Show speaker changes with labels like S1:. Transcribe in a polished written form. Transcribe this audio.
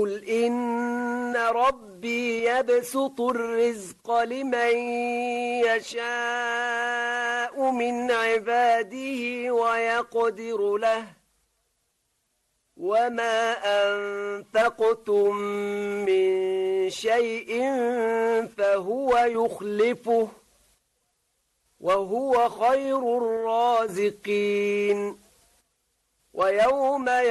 S1: قل إن ربي يبسط الرزق لمن يشاء من عباده ويقدر له وما أنفقتم من شيء فهو يخلفه وهو خير الرازقين ويوم